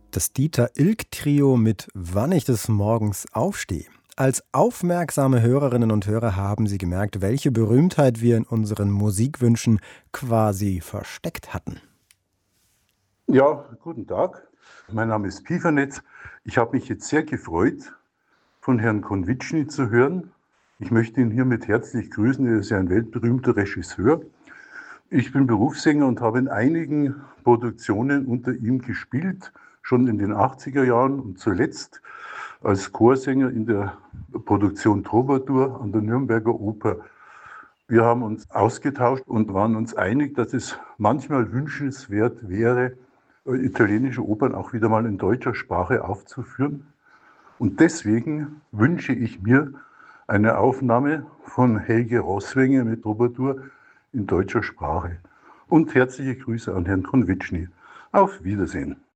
Das Dieter-Ilk-Trio mit „Wann ich des Morgens aufstehe“. Als aufmerksame Hörerinnen und Hörer haben Sie gemerkt, welche Berühmtheit wir in unseren Musikwünschen quasi versteckt hatten. Ja, guten Tag. Mein Name ist Piefernetz. Ich habe mich jetzt sehr gefreut, von Herrn Konvitschny zu hören. Ich möchte ihn hiermit herzlich grüßen. Er ist ja ein weltberühmter Regisseur. Ich bin Berufssänger und habe in einigen Produktionen unter ihm gespielt, schon in den 80er Jahren und zuletzt als Chorsänger in der Produktion Troubadour an der Nürnberger Oper. Wir haben uns ausgetauscht und waren uns einig, dass es manchmal wünschenswert wäre, italienische Opern auch wieder mal in deutscher Sprache aufzuführen. Und deswegen wünsche ich mir eine Aufnahme von Helge Roßwenger mit Troubadour in deutscher Sprache. Und herzliche Grüße an Herrn Konvitschny. Auf Wiedersehen.